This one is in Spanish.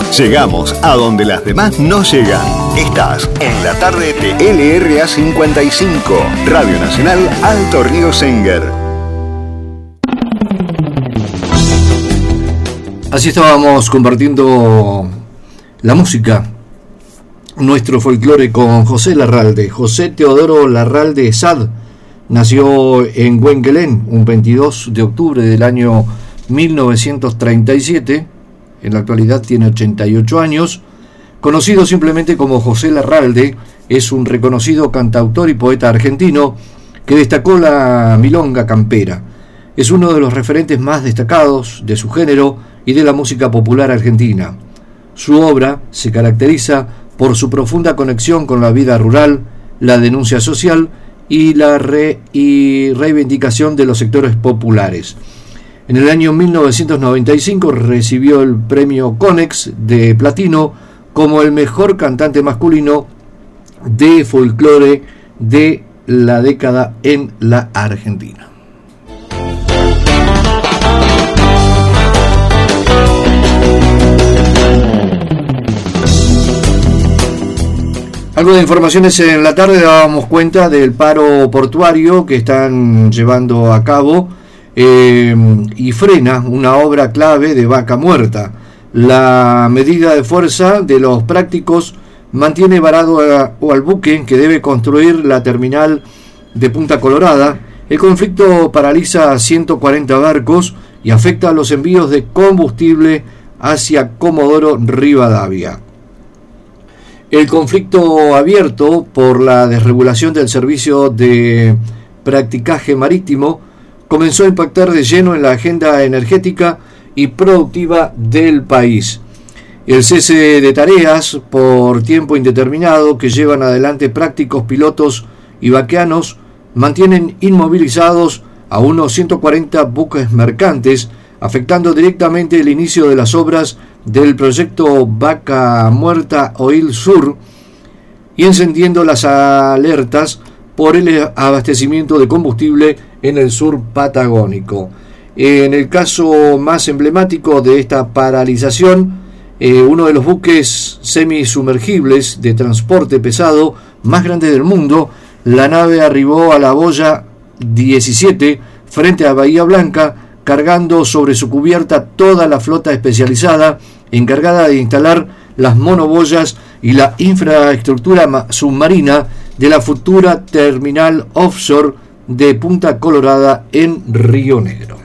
Llegamos a donde las demás no llegan. Estás en la tarde de LRA 55, Radio Nacional Alto Río Senguer. Así estábamos compartiendo la música, nuestro folclore con José Larralde. José Teodoro Larralde Sad nació en Huenguelén un 22 de octubre del año 1937. En la actualidad tiene 88 años. Conocido simplemente como José Larralde, es un reconocido cantautor y poeta argentino que destacó la milonga campera. Es uno de los referentes más destacados de su género y de la música popular argentina. Su obra se caracteriza por su profunda conexión con la vida rural, la denuncia social y la reivindicación de los sectores populares. En el año 1995 recibió el premio Conex de Platino como el mejor cantante masculino de folclore de la década en la Argentina. Algo de informaciones en la tarde. Dábamos cuenta del paro portuario que están llevando a cabo y frena una obra clave de Vaca Muerta. La medida de fuerza de los prácticos mantiene varado al buque que debe construir la terminal de Punta Colorada. El conflicto paraliza a 140 barcos y afecta a los envíos de combustible hacia Comodoro Rivadavia. El conflicto abierto por la desregulación del servicio de practicaje marítimo comenzó a impactar de lleno en la agenda energética y productiva del país. El cese de tareas por tiempo indeterminado que llevan adelante prácticos pilotos y vaqueanos mantienen inmovilizados a unos 140 buques mercantes, afectando directamente el inicio de las obras del proyecto Vaca Muerta Oil Sur y encendiendo las alertas por el abastecimiento de combustible en el sur patagónico. En el caso más emblemático de esta paralización, uno de los buques semisumergibles de transporte pesado más grande del mundo, la nave arribó a la boya 17 frente a Bahía Blanca, cargando sobre su cubierta toda la flota especializada encargada de instalar las monoboyas y la infraestructura submarina de la futura terminal offshore de Punta Colorada en Río Negro.